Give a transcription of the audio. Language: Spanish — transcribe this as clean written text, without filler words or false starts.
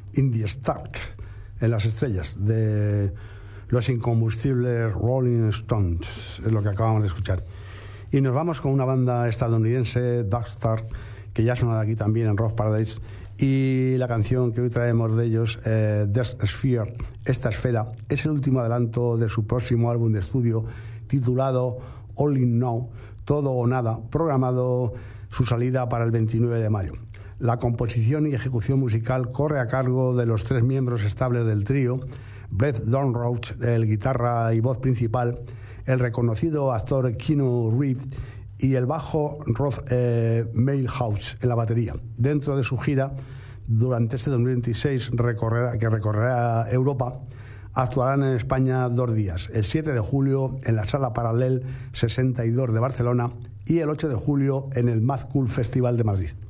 In the Stark, en las estrellas, de los incombustibles Rolling Stones, es lo que acabamos de escuchar. Y nos vamos con una banda estadounidense, Darkstar, que ya ha sonado aquí también en Rock Paradise, y la canción que hoy traemos de ellos, Death Sphere, esta esfera, es el último adelanto de su próximo álbum de estudio titulado All in Now, Todo o Nada, programado su salida para el 29 de mayo. La composición y ejecución musical corre a cargo de los 3 miembros estables del trío, Brett Dornroth, el guitarra y voz principal, el reconocido actor Keanu Reeves y el bajo Rod Mailhouse en la batería. Dentro de su gira, durante este 2026, que recorrerá Europa, actuarán en España 2 días, el 7 de julio en la Sala Paralel 62 de Barcelona y el 8 de julio en el Mad Cool Festival de Madrid.